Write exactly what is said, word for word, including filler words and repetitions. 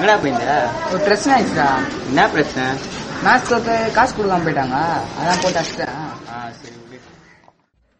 எங்கடா போயிருந்த? ஒரு பிரச்சனை ஆயிடுச்சுடா. என்ன பிரச்சனை? மேட்ச் தோத்து காசு கொடுக்காம போயிட்டாங்க, அதான் போட்டு அடிச்சிட்டேன். ஆ சரி.